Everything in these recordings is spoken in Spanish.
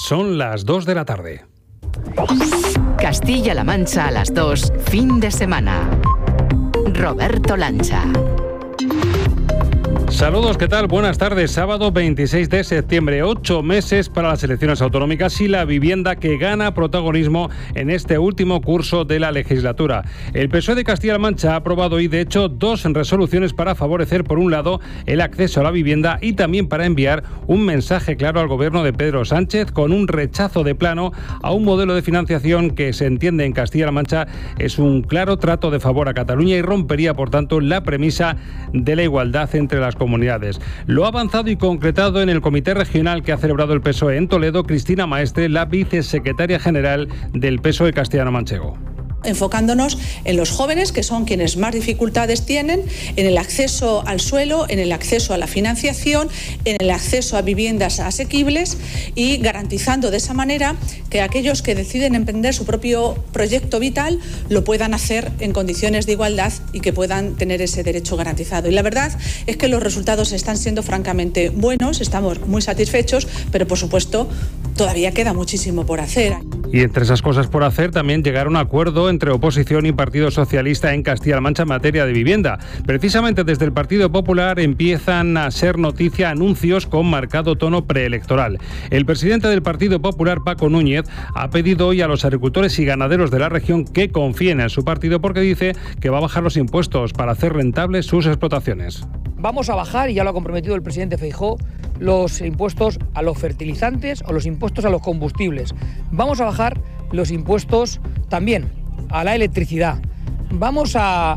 Son las 2 de la tarde. Castilla-La Mancha a las 2, fin de semana. Roberto Lancha. Saludos, ¿qué tal? Buenas tardes. Sábado 26 de septiembre, 8 meses para las elecciones autonómicas y la vivienda que gana protagonismo en este último curso de la legislatura. El PSOE de Castilla-La Mancha ha aprobado hoy, de hecho, 2 resoluciones para favorecer, por un lado, el acceso a la vivienda y también para enviar un mensaje claro al gobierno de Pedro Sánchez con un rechazo de plano a un modelo de financiación que se entiende en Castilla-La Mancha es un claro trato de favor a Cataluña y rompería, por tanto, la premisa de la igualdad entre las comunidades. Lo ha avanzado y concretado en el comité regional que ha celebrado el PSOE en Toledo, Cristina Maestre, la vicesecretaria general del PSOE castellano-manchego. Enfocándonos en los jóvenes, que son quienes más dificultades tienen, en el acceso al suelo, en el acceso a la financiación, en el acceso a viviendas asequibles y garantizando de esa manera que aquellos que deciden emprender su propio proyecto vital lo puedan hacer en condiciones de igualdad y que puedan tener ese derecho garantizado. Y la verdad es que los resultados están siendo francamente buenos, estamos muy satisfechos, pero por supuesto todavía queda muchísimo por hacer. Y entre esas cosas por hacer también llegar a un acuerdo entre oposición y Partido Socialista en Castilla-La Mancha en materia de vivienda. Precisamente desde el Partido Popular empiezan a ser noticia anuncios con marcado tono preelectoral. El presidente del Partido Popular, Paco Núñez, ha pedido hoy a los agricultores y ganaderos de la región que confíen en su partido porque dice que va a bajar los impuestos para hacer rentables sus explotaciones. Vamos a bajar, y ya lo ha comprometido el presidente Feijóo, los impuestos a los fertilizantes o los impuestos a los combustibles. Vamos a bajar los impuestos también a la electricidad. Vamos a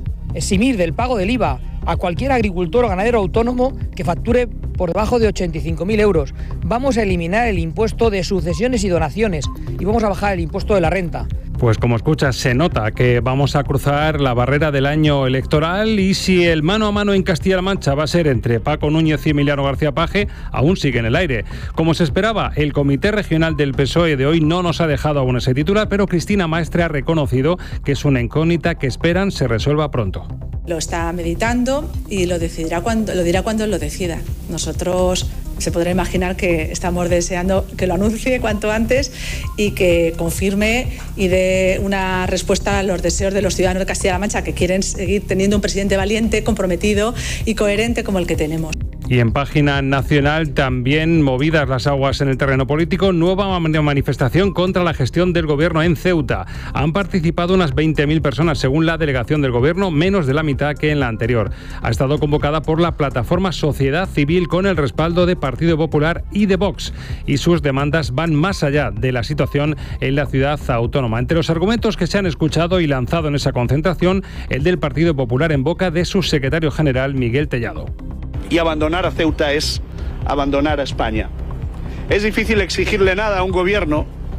eximir del pago del IVA a cualquier agricultor o ganadero autónomo que facture por debajo de 85.000 euros. Vamos a eliminar el impuesto de sucesiones y donaciones y vamos a bajar el impuesto de la renta. Pues como escuchas, se nota que vamos a cruzar la barrera del año electoral y si el mano a mano en Castilla-La Mancha va a ser entre Paco Núñez y Emiliano García Paje, aún sigue en el aire. Como se esperaba, el comité regional del PSOE de hoy no nos ha dejado aún ese titular, pero Cristina Maestre ha reconocido que es una incógnita que esperan se resuelva pronto. Lo está meditando y lo dirá cuando lo decida. Nosotros se podrá imaginar que estamos deseando que lo anuncie cuanto antes y que confirme y dé una respuesta a los deseos de los ciudadanos de Castilla-La Mancha que quieren seguir teniendo un presidente valiente, comprometido y coherente como el que tenemos. Y en página nacional también movidas las aguas en el terreno político, nueva manifestación contra la gestión del gobierno en Ceuta. Han participado unas 20.000 personas según la delegación del gobierno, menos de la mitad que en la anterior. Ha estado convocada por la plataforma Sociedad Civil con el respaldo de Partido Popular y de Vox. Y sus demandas van más allá de la situación en la ciudad autónoma. Entre los argumentos que se han escuchado y lanzado en esa concentración, el del Partido Popular en boca de su secretario general Miguel Tellado. Y abandonar a Ceuta es abandonar a España. Es difícil exigirle nada a un gobierno